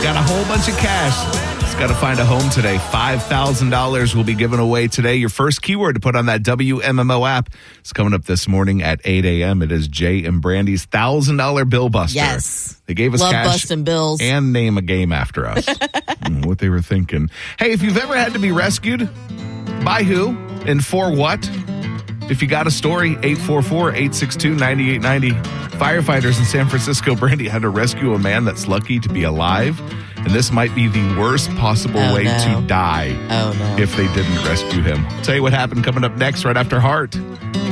Got a whole bunch of cash. Just got to find a home today. $5,000 will be given away today. Your first keyword to put on that WMMO app is coming up this morning at 8 a.m. It is Jay and Brandy's $1,000 Bill Buster. Yes. They gave us Love cash busting bills. and name a game after us. What they were thinking. Hey, if you've ever had to be rescued, by who and for what? If you got a story, 844-862-9890. Firefighters in San Francisco, Brandy, had to rescue a man that's lucky to be alive. And this might be the worst possible way to die Oh, no. if they didn't rescue him. I'll tell you what happened coming up next right after Heart.